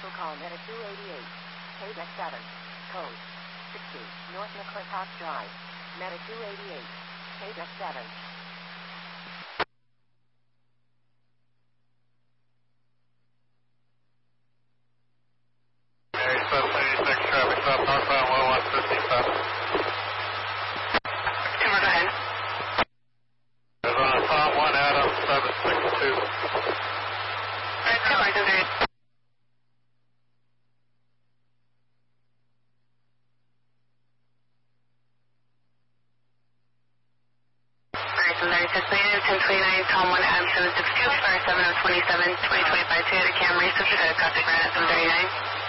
commercial call Meta 288. KDEX 7. Code 60. North McClintock Drive. Meta 288. KDEX 7. Area 786 traffic stop northbound 10155. Timber, go ahead. There's on Tom 1 Adam 762. Alright, Timber, go ahead. Alright, so 36 negative 1029, Tom 1 Adam 762, fire 7027, 2025 Toyota Camry, Sister Code, Copy, Granite 739.